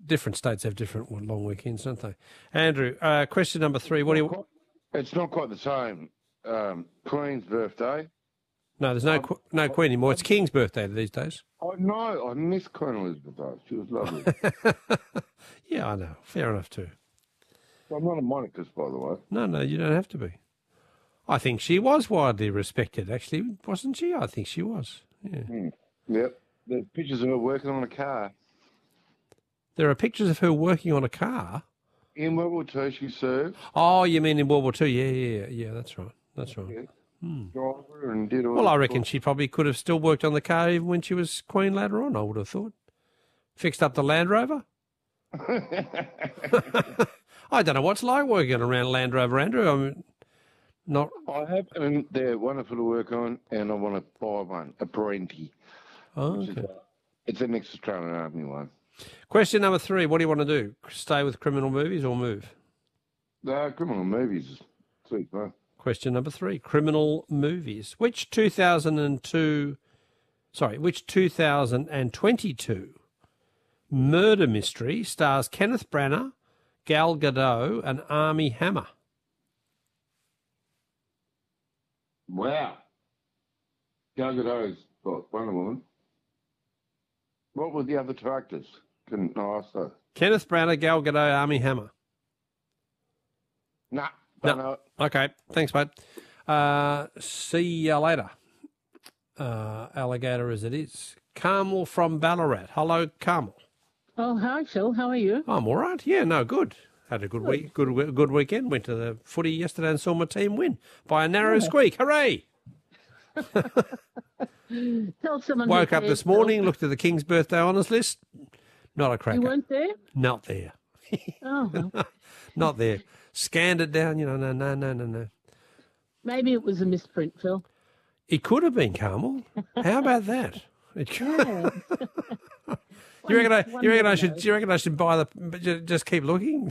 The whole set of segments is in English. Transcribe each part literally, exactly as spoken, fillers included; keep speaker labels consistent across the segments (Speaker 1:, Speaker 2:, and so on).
Speaker 1: different states have different long weekends, don't they? Andrew, uh, question number three. What do you?
Speaker 2: Quite, it's not quite the same. Um, Queen's birthday.
Speaker 1: No, there's no qu- no Queen anymore. It's King's birthday these days.
Speaker 2: I know. I miss Queen Elizabeth though. She was lovely.
Speaker 1: Yeah, I know. Fair enough too.
Speaker 2: I'm not a monarchist, by the way.
Speaker 1: No, no, you don't have to be. I think she was widely respected, actually, wasn't she? I think she was. Yeah.
Speaker 2: Mm. Yep. There's pictures of her working on a car.
Speaker 1: There are pictures of her working on a car.
Speaker 2: In World War Two, she served.
Speaker 1: Oh, you mean in World War Two? Yeah, yeah, yeah. Yeah, that's right. That's right.
Speaker 2: Yeah.
Speaker 1: Hmm.
Speaker 2: Driver and did all
Speaker 1: Well,
Speaker 2: that
Speaker 1: I reckon
Speaker 2: stuff.
Speaker 1: she probably could have still worked on the car even when she was Queen later on, I would have thought. Fixed up the Land Rover. I don't know what's like working around Land Rover, Andrew. I mean, not.
Speaker 2: I have, and they're wonderful to work on, and I want to buy one, a Parenti.
Speaker 1: Oh,
Speaker 2: which is,
Speaker 1: okay.
Speaker 2: uh, it's an ex-Australian Army one.
Speaker 1: Question number three. What do you want to do? Stay with criminal movies or move?
Speaker 2: Uh, criminal movies. Sweet, man.
Speaker 1: Question number three. Criminal movies. Which two thousand two, sorry, which two thousand twenty-two murder mystery stars Kenneth Branagh, Gal Gadot, and Armie Hammer?
Speaker 2: Wow. Gal Gadot's got Wonder Woman. What were the other two actors? Couldn't I ask that?
Speaker 1: Kenneth Branagh, Gal Gadot, Armie Hammer.
Speaker 2: Nah.
Speaker 1: No.
Speaker 2: Don't know it.
Speaker 1: Okay, thanks, mate. Uh, see you later. Uh, alligator as it is. Carmel from Ballarat. Hello, Carmel.
Speaker 3: Oh, hi, Phil. How are you?
Speaker 1: I'm all right. Yeah, no, good. Had a good week. Good, good weekend. Went to the footy yesterday and saw my team win by a narrow squeak. Hooray!
Speaker 3: Tell someone.
Speaker 1: Woke
Speaker 3: who
Speaker 1: up
Speaker 3: cares,
Speaker 1: this morning,
Speaker 3: Phil.
Speaker 1: looked at the King's birthday honours list. Not a cracker.
Speaker 3: You weren't there?
Speaker 1: Not there.
Speaker 3: Oh, well.
Speaker 1: Not there. Scanned it down. You know, no, no, no, no, no.
Speaker 3: Maybe it was a misprint, Phil.
Speaker 1: It could have been Carmel. How about that? It could.
Speaker 3: Yeah.
Speaker 1: You reckon I?
Speaker 3: One
Speaker 1: You reckon I
Speaker 3: never
Speaker 1: should?
Speaker 3: knows.
Speaker 1: You reckon I should buy the? but ju- Just keep looking.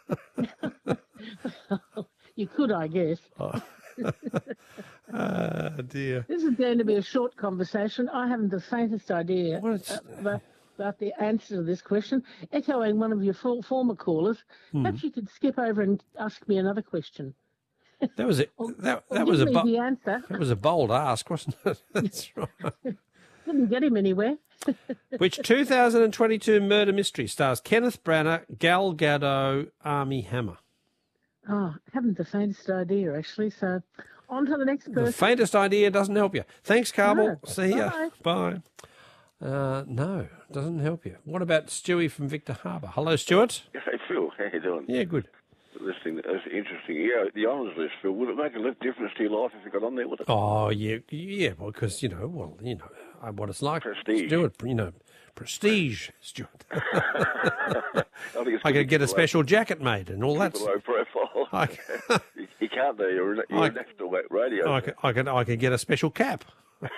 Speaker 3: You could, I guess.
Speaker 1: Oh dear.
Speaker 3: This is going to be a short conversation. I haven't the faintest idea
Speaker 1: Well, it's-
Speaker 3: uh, about, about the answer to this question. Echoing one of your for, former callers,
Speaker 1: Hmm.
Speaker 3: perhaps you could skip over and ask me another question.
Speaker 1: That was it.
Speaker 3: Or,
Speaker 1: That
Speaker 3: or
Speaker 1: that
Speaker 3: give
Speaker 1: was a
Speaker 3: me
Speaker 1: bo-
Speaker 3: the answer.
Speaker 1: that was a bold ask, wasn't it? That's right.
Speaker 3: Didn't get him anywhere.
Speaker 1: Which two thousand twenty-two murder mystery stars Kenneth Branagh, Gal Gadot, Armie Hammer?
Speaker 3: Oh, haven't the faintest idea, actually. So on to the next
Speaker 1: The
Speaker 3: person.
Speaker 1: faintest idea doesn't help you. Thanks, Carmel.
Speaker 3: No.
Speaker 1: See ya.
Speaker 3: Bye.
Speaker 1: Bye. Uh, no, doesn't help you. What about Stewie from Victor Harbour? Hello, Stuart.
Speaker 4: Hey, Phil, how you doing?
Speaker 1: Yeah, good.
Speaker 4: Listening, that's interesting. Yeah, the honours list, Phil, would it make a little difference to your life if you got on there, would it?
Speaker 1: Oh, yeah, yeah, well, because, you know, well, you know, uh, what it's like.
Speaker 4: Prestige.
Speaker 1: Stuart, you know, prestige, Stuart.
Speaker 4: I, think it's
Speaker 1: I
Speaker 4: good
Speaker 1: could get a
Speaker 4: to
Speaker 1: special jacket made and all
Speaker 4: keep
Speaker 1: that.
Speaker 4: a low profile.
Speaker 1: I,
Speaker 4: you, you can't do. You're, you're
Speaker 1: I-
Speaker 4: next to that radio.
Speaker 1: I, could, I, could, I could get a special cap.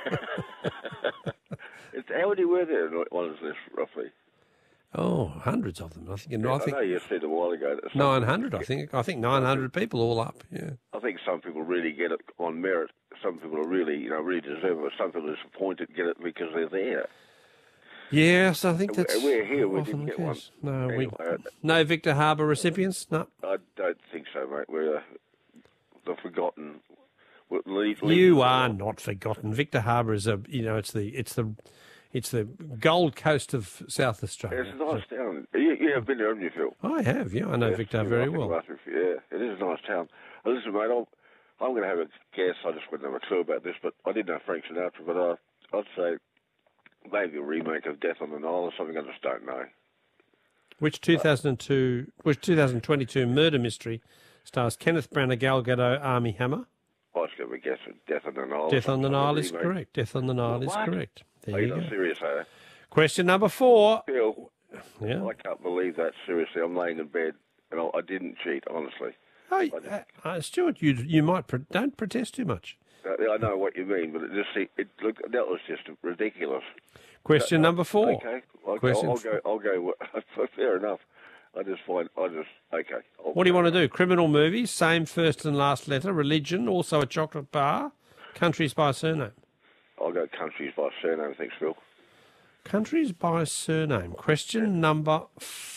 Speaker 4: It's, how would you wear there on honours list, roughly?
Speaker 1: Oh, hundreds of them. I think,
Speaker 4: Yeah,
Speaker 1: I
Speaker 4: I
Speaker 1: think
Speaker 4: know you said a while ago that some
Speaker 1: nine
Speaker 4: people
Speaker 1: hundred, I
Speaker 4: get-
Speaker 1: think. I think nine hundred people all up, yeah.
Speaker 4: I think some people really get it on merit. Some people are really, you know, really deserve it. But some people are disappointed get it because they're there.
Speaker 1: Yes, I think
Speaker 4: And
Speaker 1: that's
Speaker 4: we're here, we
Speaker 1: often
Speaker 4: didn't
Speaker 1: the
Speaker 4: get one.
Speaker 1: case. No, we,
Speaker 4: Anyway, uh,
Speaker 1: no Victor Harbour recipients? No.
Speaker 4: I don't think so, mate. We're uh, the forgotten. we're lead- lead-
Speaker 1: You are not forgotten. Victor Harbour is a, you know, it's the, it's the, it's the Gold Coast of South Australia.
Speaker 4: It's a nice town. You, you have been there, haven't you, Phil?
Speaker 1: I have, yeah. I know
Speaker 4: Yes,
Speaker 1: Victor
Speaker 4: you
Speaker 1: very
Speaker 4: like it,
Speaker 1: well.
Speaker 4: last week. Yeah, it is a nice town. Uh, listen, mate, I'll, I'm going to have a guess. I just wouldn't have a clue about this, but I did know Frank Sinatra, but uh, I'd say maybe a remake of Death on the Nile or something. I just don't know.
Speaker 1: Which two thousand two, which two thousand twenty-two murder mystery stars Kenneth Branagh, Gal Gadot, Armie Hammer?
Speaker 4: I was going to guess it. Death on the Nile.
Speaker 1: Death on the
Speaker 4: something,
Speaker 1: Nile is
Speaker 4: remake.
Speaker 1: correct. Death on the Nile is
Speaker 4: What?
Speaker 1: correct. There
Speaker 4: Are
Speaker 1: you
Speaker 4: you
Speaker 1: go.
Speaker 4: not serious, eh?
Speaker 1: Question number four.
Speaker 4: Phil,
Speaker 1: Yeah.
Speaker 4: I can't believe that. Seriously, I'm laying in bed and I, I didn't cheat, honestly.
Speaker 1: Oh, uh, uh, Stuart, you you might pro- don't protest too much.
Speaker 4: Uh, I know what you mean, but it just it, it look that was just ridiculous.
Speaker 1: Question
Speaker 4: Uh,
Speaker 1: number four.
Speaker 4: Okay, I'll,
Speaker 1: Question
Speaker 4: I'll,
Speaker 1: f-
Speaker 4: go. I'll go. Fair enough. I just find. I just okay. I'll
Speaker 1: What do you
Speaker 4: go.
Speaker 1: want to do? Criminal movies, same first and last letter, religion, also a chocolate bar, countries by surname.
Speaker 4: I'll go countries by surname. Thanks, Phil.
Speaker 1: Countries by surname. Question number